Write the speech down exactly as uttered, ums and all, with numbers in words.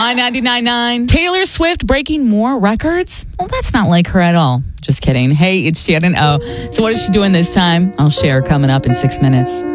On ninety-nine point nine, Taylor Swift breaking more records? Well, that's not like her at all. Just kidding. Hey, it's Shannon O. So what is she doing this time? I'll share coming up in six minutes.